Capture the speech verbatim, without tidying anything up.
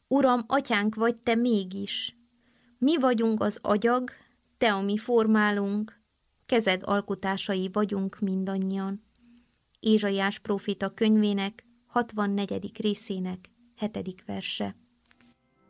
Uram, atyánk vagy te mégis. Mi vagyunk az agyag, te a mi formálunk, kezed alkotásai vagyunk mindannyian. Ézsaiás próféta könyvének hatvannegyedik részének hetedik verse.